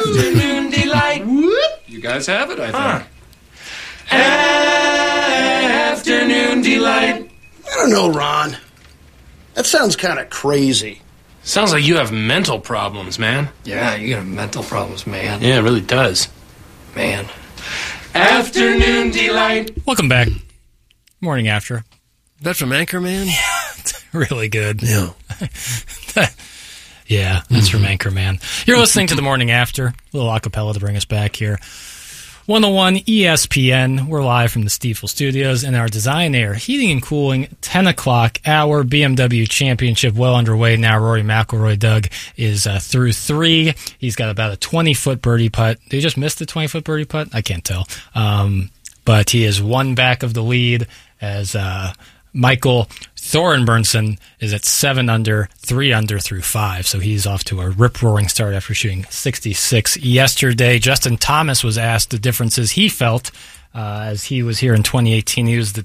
Afternoon delight. You guys have it, I think. Afternoon delight. I don't know, Ron. That sounds kind of crazy. Sounds like you have mental problems, man. Yeah, you got mental problems, man. Yeah, it really does. Man. Afternoon delight. Welcome back. Morning After. That's from Anchorman? Really good. Yeah. Yeah, that's from Anchorman. You're listening to The Morning After. A little acapella to bring us back here. 101 ESPN. We're live from the Stiefel Studios in our Design Air Heating and Cooling 10 o'clock hour. BMW Championship well underway now. Rory McIlroy, Doug, is through 3. He's got about a 20-foot birdie putt. Did he just miss the 20-foot birdie putt? I can't tell. But he is one back of the lead as Michael Thorenbjørnsen is at 7 under, 3 under through 5. So he's off to a rip-roaring start after shooting 66 yesterday. Justin Thomas was asked the differences he felt as he was here in 2018. He was the